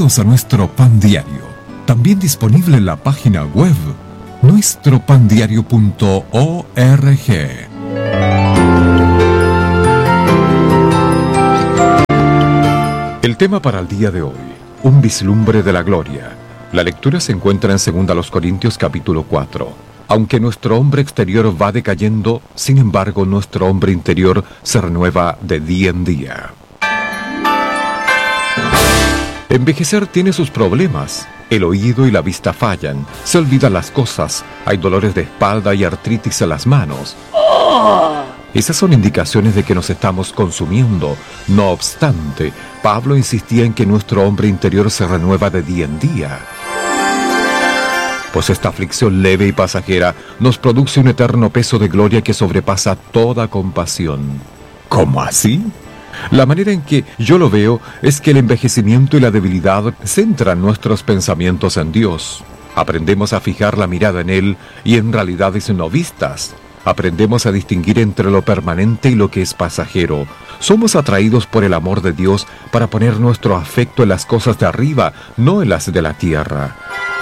Bienvenidos a nuestro Pan Diario, también disponible en la página web nuestropandiario.org. El tema para el día de hoy, un vislumbre de la gloria. La lectura se encuentra en 2 Corintios capítulo 4. Aunque nuestro hombre exterior va decayendo, sin embargo nuestro hombre interior se renueva de día en día. Envejecer tiene sus problemas. El oído y la vista fallan, se olvidan las cosas, hay dolores de espalda y artritis en las manos. Esas son indicaciones de que nos estamos consumiendo. No obstante, Pablo insistía en que nuestro hombre interior se renueva de día en día. Pues esta aflicción leve y pasajera nos produce un eterno peso de gloria que sobrepasa toda compasión. ¿Cómo así? La manera en que yo lo veo es que el envejecimiento y la debilidad centran nuestros pensamientos en Dios. Aprendemos a fijar la mirada en Él y en realidades no vistas. Aprendemos a distinguir entre lo permanente y lo que es pasajero. Somos atraídos por el amor de Dios para poner nuestro afecto en las cosas de arriba, no en las de la tierra.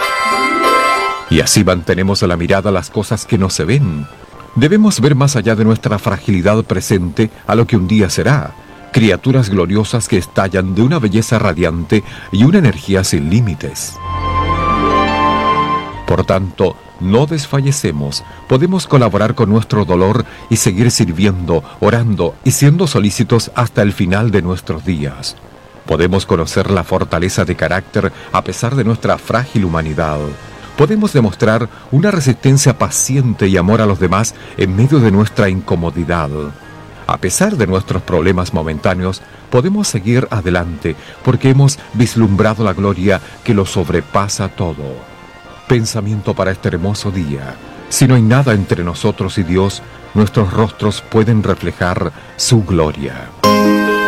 Y así mantenemos la mirada a las cosas que no se ven. Debemos ver más allá de nuestra fragilidad presente a lo que un día será. Criaturas gloriosas que estallan de una belleza radiante y una energía sin límites. Por tanto, no desfallecemos, podemos colaborar con nuestro dolor y seguir sirviendo, orando y siendo solícitos hasta el final de nuestros días. Podemos conocer la fortaleza de carácter a pesar de nuestra frágil humanidad. Podemos demostrar una resistencia paciente y amor a los demás en medio de nuestra incomodidad. A pesar de nuestros problemas momentáneos, podemos seguir adelante porque hemos vislumbrado la gloria que lo sobrepasa todo. Pensamiento para este hermoso día. Si no hay nada entre nosotros y Dios, nuestros rostros pueden reflejar su gloria.